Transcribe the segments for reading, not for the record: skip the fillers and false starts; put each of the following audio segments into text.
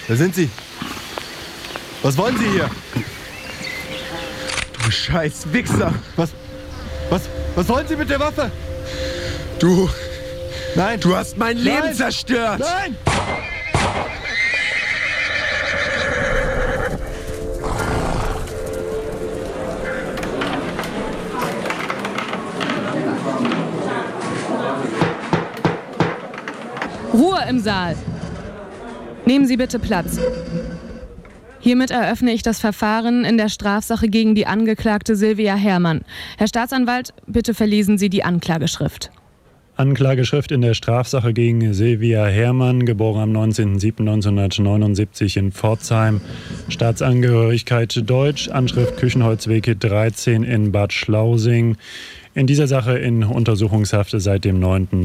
Wer sind Sie? Was wollen Sie hier? Du scheiß Wichser! Was wollen Sie mit der Waffe? Du... Nein! Du hast mein Leben zerstört! Nein! Ruhe im Saal! Nehmen Sie bitte Platz. Hiermit eröffne ich das Verfahren in der Strafsache gegen die Angeklagte Sylvia Herrmann. Herr Staatsanwalt, bitte verlesen Sie die Anklageschrift. Anklageschrift in der Strafsache gegen Sylvia Herrmann, geboren am 19.07.1979 in Pforzheim. Staatsangehörigkeit Deutsch, Anschrift Küchenholzweg 13 in Bad Schlausing. In dieser Sache in Untersuchungshaft seit dem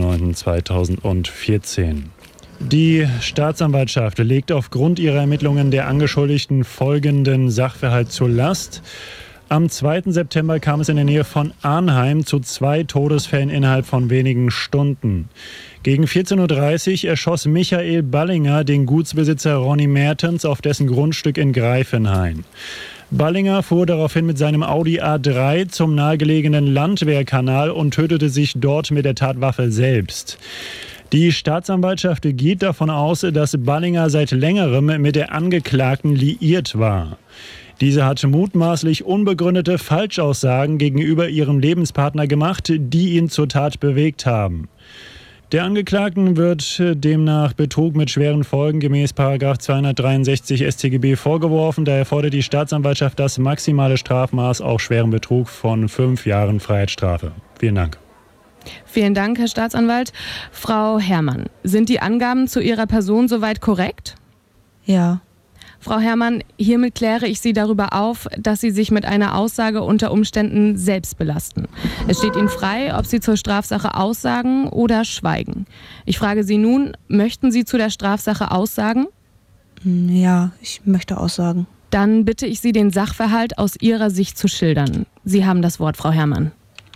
9.09.2014. Die Staatsanwaltschaft legt aufgrund ihrer Ermittlungen der Angeschuldigten folgenden Sachverhalt zur Last. Am 2. September kam es in der Nähe von Arnheim zu 2 Todesfällen innerhalb von wenigen Stunden. Gegen 14.30 Uhr erschoss Michael Ballinger den Gutsbesitzer Ronny Mertens auf dessen Grundstück in Greifenhain. Ballinger fuhr daraufhin mit seinem Audi A3 zum nahegelegenen Landwehrkanal und tötete sich dort mit der Tatwaffe selbst. Die Staatsanwaltschaft geht davon aus, dass Ballinger seit längerem mit der Angeklagten liiert war. Diese hat mutmaßlich unbegründete Falschaussagen gegenüber ihrem Lebenspartner gemacht, die ihn zur Tat bewegt haben. Der Angeklagten wird demnach Betrug mit schweren Folgen gemäß § 263 StGB vorgeworfen. Daher fordert die Staatsanwaltschaft das maximale Strafmaß auf schweren Betrug von 5 Jahren Freiheitsstrafe. Vielen Dank. Vielen Dank, Herr Staatsanwalt. Frau Herrmann, sind die Angaben zu Ihrer Person soweit korrekt? Ja. Frau Herrmann, hiermit kläre ich Sie darüber auf, dass Sie sich mit einer Aussage unter Umständen selbst belasten. Es steht Ihnen frei, ob Sie zur Strafsache aussagen oder schweigen. Ich frage Sie nun, möchten Sie zu der Strafsache aussagen? Ja, ich möchte aussagen. Dann bitte ich Sie, den Sachverhalt aus Ihrer Sicht zu schildern. Sie haben das Wort, Frau Herrmann.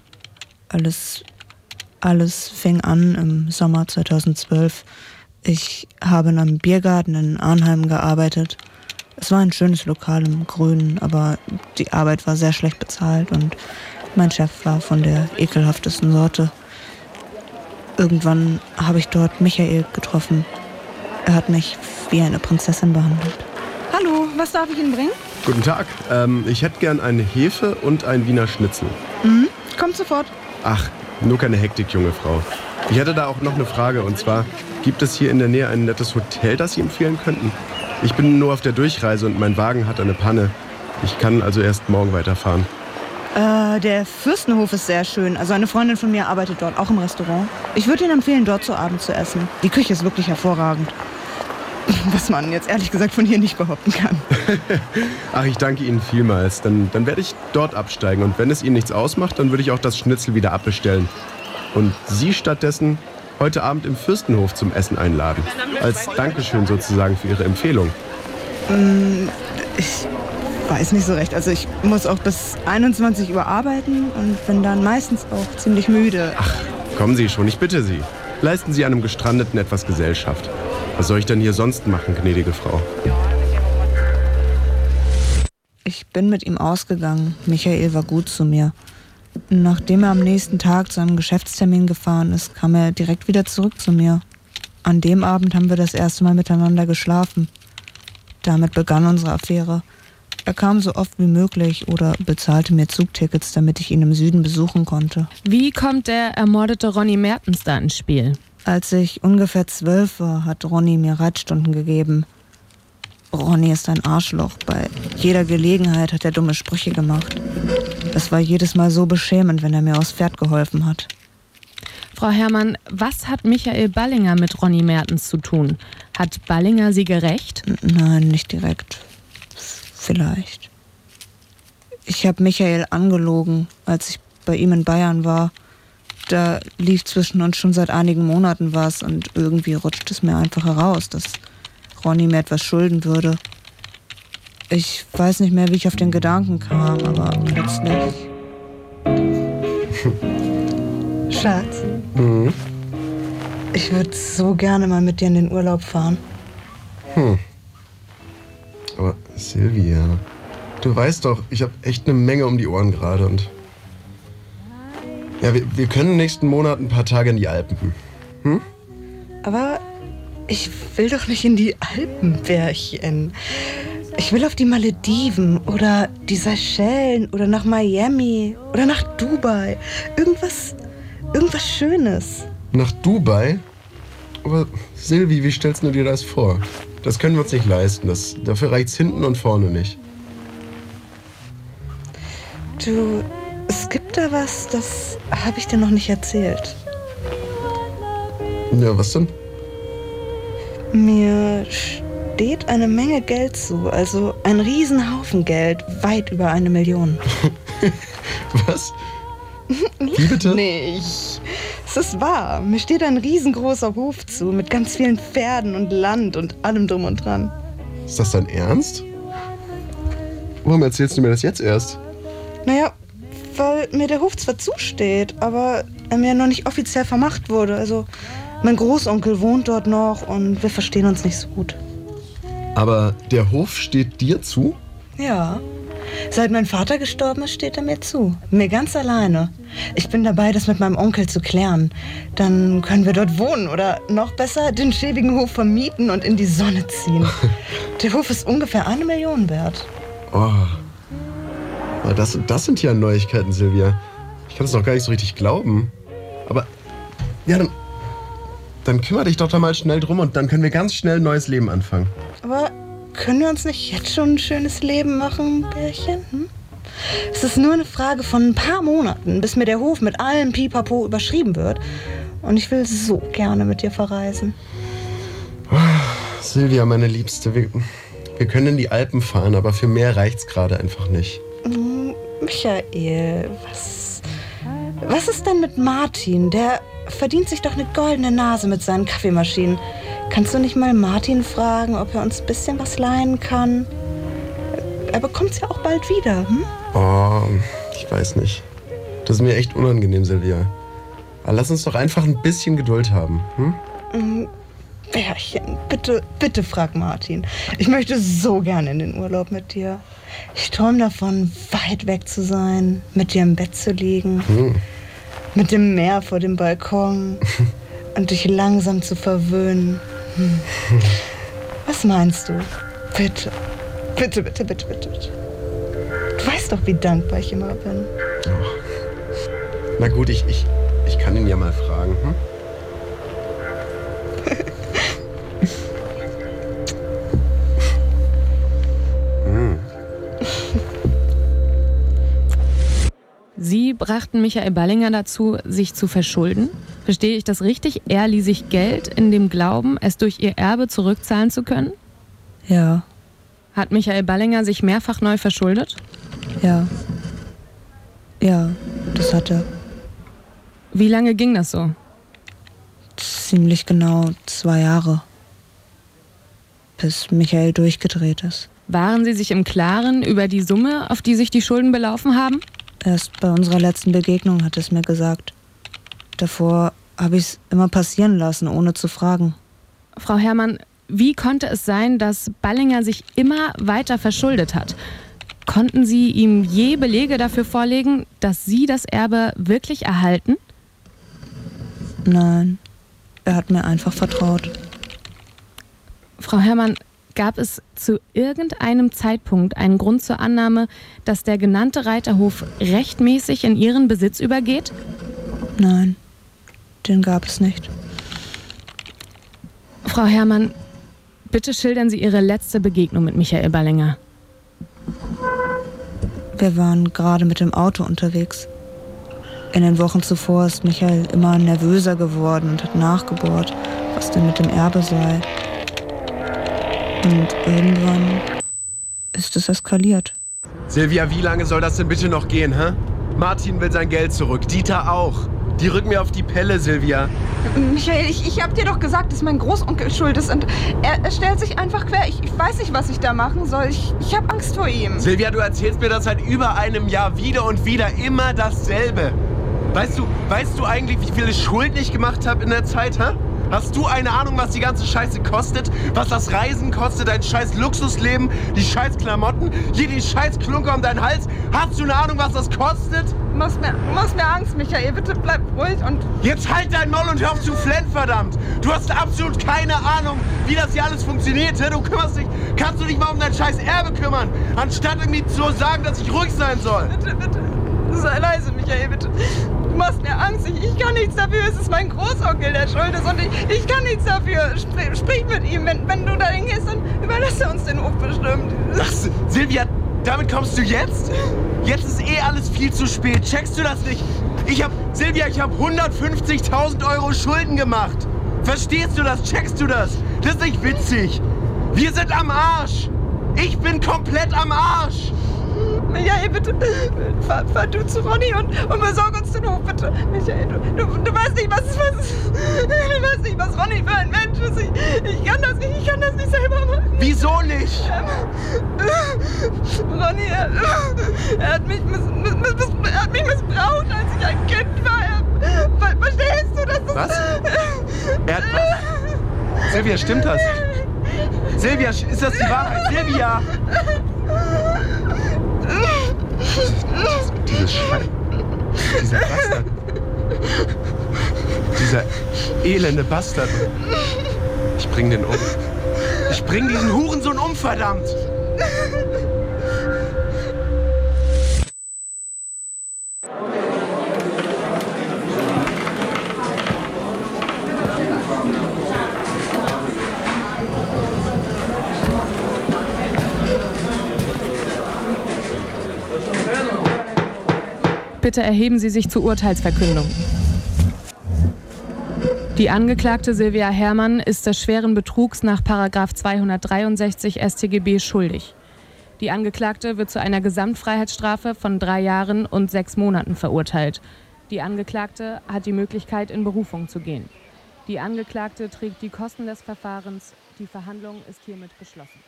Alles fing an im Sommer 2012. Ich habe in einem Biergarten in Arnheim gearbeitet. Es war ein schönes Lokal im Grünen, aber die Arbeit war sehr schlecht bezahlt und mein Chef war von der ekelhaftesten Sorte. Irgendwann habe ich dort Michael getroffen. Er hat mich wie eine Prinzessin behandelt. Hallo, was darf ich Ihnen bringen? Guten Tag. Ich hätte gern eine Hefe und ein Wiener Schnitzel. Kommt sofort. Ach, nur keine Hektik, junge Frau. Ich hätte da auch noch eine Frage, und zwar, gibt es hier in der Nähe ein nettes Hotel, das Sie empfehlen könnten? Ich bin nur auf der Durchreise und mein Wagen hat eine Panne. Ich kann also erst morgen weiterfahren. Der Fürstenhof ist sehr schön. Also eine Freundin von mir arbeitet dort, auch im Restaurant. Ich würde Ihnen empfehlen, dort zu Abend zu essen. Die Küche ist wirklich hervorragend. Was man jetzt ehrlich gesagt von hier nicht behaupten kann. Ach, ich danke Ihnen vielmals. Dann werde ich dort absteigen. Und wenn es Ihnen nichts ausmacht, dann würde ich auch das Schnitzel wieder abbestellen. Und Sie stattdessen heute Abend im Fürstenhof zum Essen einladen. Als Dankeschön sozusagen für Ihre Empfehlung. Ich weiß nicht so recht. Also ich muss auch bis 21 Uhr arbeiten und bin dann meistens auch ziemlich müde. Ach, kommen Sie schon, ich bitte Sie. Leisten Sie einem Gestrandeten etwas Gesellschaft. Was soll ich denn hier sonst machen, gnädige Frau? Ich bin mit ihm ausgegangen. Michael war gut zu mir. Nachdem er am nächsten Tag zu einem Geschäftstermin gefahren ist, kam er direkt wieder zurück zu mir. An dem Abend haben wir das erste Mal miteinander geschlafen. Damit begann unsere Affäre. Er kam so oft wie möglich oder bezahlte mir Zugtickets, damit ich ihn im Süden besuchen konnte. Wie kommt der ermordete Ronny Mertens da ins Spiel? Als ich ungefähr 12 war, hat Ronny mir Reitstunden gegeben. Ronny ist ein Arschloch. Bei jeder Gelegenheit hat er dumme Sprüche gemacht. Es war jedes Mal so beschämend, wenn er mir aufs Pferd geholfen hat. Frau Herrmann, was hat Michael Ballinger mit Ronny Mertens zu tun? Hat Ballinger Sie gerächt? Nein, nicht direkt. Vielleicht. Ich habe Michael angelogen, als ich bei ihm in Bayern war. Da lief zwischen uns schon seit einigen Monaten was und irgendwie rutscht es mir einfach heraus, dass Ronny mir etwas schulden würde. Ich weiß nicht mehr, wie ich auf den Gedanken kam, aber plötzlich... Schatz, ich würde so gerne mal mit dir in den Urlaub fahren. Aber Silvia, du weißt doch, ich habe echt eine Menge um die Ohren gerade und... Ja, wir können nächsten Monat ein paar Tage in die Alpen. Hm? Aber ich will doch nicht in die Alpen, Bärchen. Ich will auf die Malediven oder die Seychellen oder nach Miami oder nach Dubai. Irgendwas Schönes. Nach Dubai? Aber Silvi, wie stellst du dir das vor? Das können wir uns nicht leisten. Dafür reicht's hinten und vorne nicht. Du, es gibt da was, das habe ich dir noch nicht erzählt. Ja, was denn? Mir steht eine Menge Geld zu, also ein Riesenhaufen Geld, weit über 1 Million. Was? Wie bitte? Nicht. Es ist wahr. Mir steht ein riesengroßer Hof zu, mit ganz vielen Pferden und Land und allem drum und dran. Ist das dein Ernst? Warum erzählst du mir das jetzt erst? Naja, weil mir der Hof zwar zusteht, aber er mir noch nicht offiziell vermacht wurde. Also mein Großonkel wohnt dort noch und wir verstehen uns nicht so gut. Aber der Hof steht dir zu? Ja. Seit mein Vater gestorben ist, steht er mir zu. Mir ganz alleine. Ich bin dabei, das mit meinem Onkel zu klären. Dann können wir dort wohnen oder noch besser den schäbigen Hof vermieten und in die Sonne ziehen. Der Hof ist ungefähr 1 Million wert. Oh. Das sind ja Neuigkeiten, Silvia. Ich kann es doch gar nicht so richtig glauben. Aber ja, dann kümmere dich doch da mal schnell drum und dann können wir ganz schnell ein neues Leben anfangen. Aber können wir uns nicht jetzt schon ein schönes Leben machen, Bärchen? Es ist nur eine Frage von ein paar Monaten, bis mir der Hof mit allem Pipapo überschrieben wird. Und ich will so gerne mit dir verreisen. Oh, Silvia, meine Liebste, wir können in die Alpen fahren, aber für mehr reicht's gerade einfach nicht. Michael, was ist denn mit Martin? Der verdient sich doch eine goldene Nase mit seinen Kaffeemaschinen. Kannst du nicht mal Martin fragen, ob er uns ein bisschen was leihen kann? Er bekommt's ja auch bald wieder, hm? Oh, ich weiß nicht. Das ist mir echt unangenehm, Silvia. Aber lass uns doch einfach ein bisschen Geduld haben, hm? Bärchen, bitte frag Martin. Ich möchte so gerne in den Urlaub mit dir. Ich träume davon, weit weg zu sein, mit dir im Bett zu liegen, mit dem Meer vor dem Balkon und dich langsam zu verwöhnen. Was meinst du? Bitte. Bitte. Du weißt doch, wie dankbar ich immer bin. Oh. Na gut, ich kann ihn ja mal fragen, hm? Sie brachten Michael Ballinger dazu, sich zu verschulden. Verstehe ich das richtig? Er lieh sich Geld in dem Glauben, es durch ihr Erbe zurückzahlen zu können? Ja. Hat Michael Ballinger sich mehrfach neu verschuldet? Ja. Ja, das hat er. Wie lange ging das so? Ziemlich genau 2 Jahre. Bis Michael durchgedreht ist. Waren Sie sich im Klaren über die Summe, auf die sich die Schulden belaufen haben? Erst bei unserer letzten Begegnung hat er es mir gesagt. Davor habe ich es immer passieren lassen, ohne zu fragen. Frau Herrmann, wie konnte es sein, dass Ballinger sich immer weiter verschuldet hat? Konnten Sie ihm je Belege dafür vorlegen, dass Sie das Erbe wirklich erhalten? Nein, er hat mir einfach vertraut. Frau Herrmann, gab es zu irgendeinem Zeitpunkt einen Grund zur Annahme, dass der genannte Reiterhof rechtmäßig in Ihren Besitz übergeht? Nein, den gab es nicht. Frau Herrmann, bitte schildern Sie Ihre letzte Begegnung mit Michael Ballinger. Wir waren gerade mit dem Auto unterwegs. In den Wochen zuvor ist Michael immer nervöser geworden und hat nachgebohrt, was denn mit dem Erbe sei. Und irgendwann ist es eskaliert. Silvia, wie lange soll das denn bitte noch gehen, hä? Martin will sein Geld zurück, Dieter auch. Die rücken mir auf die Pelle, Silvia. Michael, ich hab dir doch gesagt, dass mein Großonkel schuld ist und er stellt sich einfach quer. Ich weiß nicht, was ich da machen soll. Ich hab Angst vor ihm. Silvia, du erzählst mir das seit über einem Jahr wieder und wieder immer dasselbe. Weißt du eigentlich, wie viele Schulden ich gemacht habe in der Zeit, hä? Hast du eine Ahnung, was die ganze Scheiße kostet? Was das Reisen kostet, dein scheiß Luxusleben, die scheiß Klamotten, hier die scheiß Klunker um deinen Hals? Hast du eine Ahnung, was das kostet? Du machst mir Angst, Michael. Bitte bleib ruhig und... Jetzt halt dein Maul und hör auf zu flennen, verdammt! Du hast absolut keine Ahnung, wie das hier alles funktioniert. Du kannst du dich mal um dein scheiß Erbe kümmern, anstatt irgendwie zu sagen, dass ich ruhig sein soll. Bitte. Sei leise, Michael, bitte. Du machst mir Angst. Ich kann nichts dafür. Es ist mein Großonkel, der schuld ist. Und ich kann nichts dafür. Sprich mit ihm. Wenn du dahin gehst, dann überlässt er uns den Hof bestimmt. Ach, Silvia, damit kommst du jetzt? Jetzt ist alles viel zu spät. Checkst du das nicht? Ich hab 150.000 € Schulden gemacht. Verstehst du das? Checkst du das? Das ist nicht witzig. Wir sind am Arsch. Ich bin komplett am Arsch. Michael, bitte, fahr du zu Ronny und besorg uns den Hof, bitte. Michael, du weißt nicht, du weißt nicht, was Ronny für ein Mensch ist. Ich kann das nicht selber machen. Wieso nicht? Ronny, er hat mich missbraucht, als ich ein Kind war. Verstehst du das? Was? Er hat was? Silvia, stimmt das? Silvia, ist das die Wahrheit? Silvia! Dieser Bastard. Dieser elende Bastard. Ich bring den um. Ich bring diesen Hurensohn um, verdammt! Bitte erheben Sie sich zur Urteilsverkündung. Die Angeklagte Silvia Herrmann ist des schweren Betrugs nach § 263 StGB schuldig. Die Angeklagte wird zu einer Gesamtfreiheitsstrafe von 3 Jahren und 6 Monaten verurteilt. Die Angeklagte hat die Möglichkeit, in Berufung zu gehen. Die Angeklagte trägt die Kosten des Verfahrens. Die Verhandlung ist hiermit geschlossen.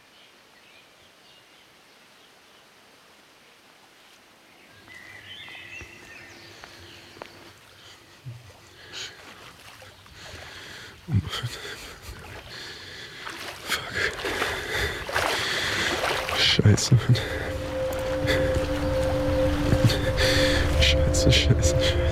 Fuck. Scheiße, Mann. Scheiße.